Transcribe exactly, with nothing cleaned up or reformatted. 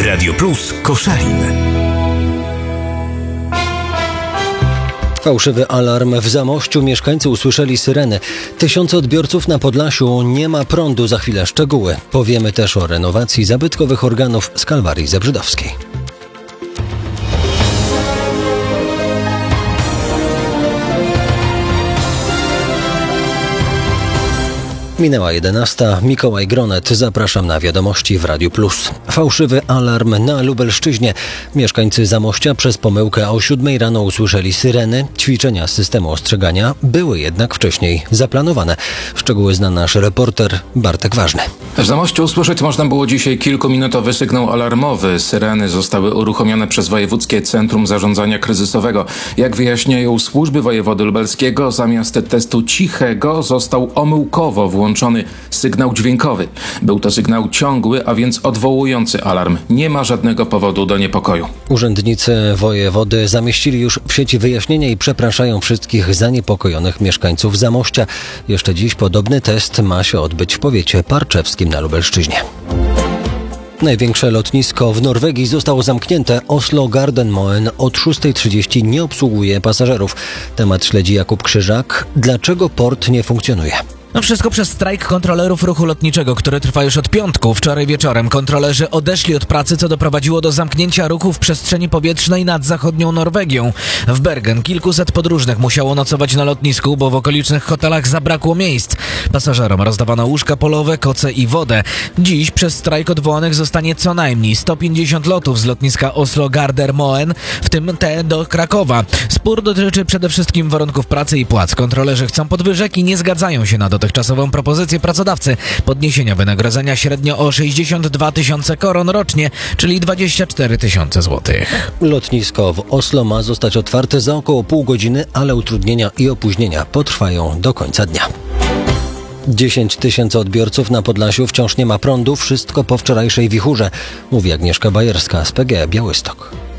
Radio Plus Koszalin. Fałszywy alarm w Zamościu. Mieszkańcy usłyszeli syreny. Tysiące odbiorców na Podlasiu. Nie ma prądu. Za chwilę szczegóły. Powiemy też o renowacji zabytkowych organów z Kalwarii Zebrzydowskiej. Minęła jedenasta. Mikołaj Gronet. Zapraszam na wiadomości w Radiu Plus. Fałszywy alarm na Lubelszczyźnie. Mieszkańcy Zamościa przez pomyłkę o siódmej rano usłyszeli syreny. Ćwiczenia z systemu ostrzegania były jednak wcześniej zaplanowane. Szczegóły zna nasz reporter Bartek Ważny. W Zamościu usłyszeć można było dzisiaj kilkuminutowy sygnał alarmowy. Syreny zostały uruchomione przez Wojewódzkie Centrum Zarządzania Kryzysowego. Jak wyjaśniają służby wojewody lubelskiego, zamiast testu cichego został omyłkowo włączony sygnał dźwiękowy. Był to sygnał ciągły, a więc odwołujący alarm. Nie ma żadnego powodu do niepokoju. Urzędnicy wojewody zamieścili już w sieci wyjaśnienia i przepraszają wszystkich zaniepokojonych mieszkańców Zamościa. Jeszcze dziś podobny test ma się odbyć w powiecie parczewskim na Lubelszczyźnie. Największe lotnisko w Norwegii zostało zamknięte. Oslo Gardermoen od szóstej trzydzieści nie obsługuje pasażerów. Temat śledzi Jakub Krzyżak. Dlaczego port nie funkcjonuje? No wszystko przez strajk kontrolerów ruchu lotniczego, który trwa już od piątku. Wczoraj wieczorem kontrolerzy odeszli od pracy, co doprowadziło do zamknięcia ruchu w przestrzeni powietrznej nad zachodnią Norwegią. W Bergen kilkuset podróżnych musiało nocować na lotnisku, bo w okolicznych hotelach zabrakło miejsc. Pasażerom rozdawano łóżka polowe, koce i wodę. Dziś przez strajk odwołanych zostanie co najmniej sto pięćdziesiąt lotów z lotniska Oslo Gardermoen, w tym te do Krakowa. Spór dotyczy przede wszystkim warunków pracy i płac. Kontrolerzy chcą podwyżek i nie zgadzają się na dotychczasową propozycję pracodawcy podniesienia wynagrodzenia średnio o sześćdziesiąt dwa tysiące koron rocznie, czyli dwadzieścia cztery tysiące złotych. Lotnisko w Oslo ma zostać otwarte za około pół godziny, ale utrudnienia i opóźnienia potrwają do końca dnia. dziesięć tysięcy odbiorców na Podlasiu wciąż nie ma prądu. Wszystko po wczorajszej wichurze, mówi Agnieszka Bajerska z P G E Białystok.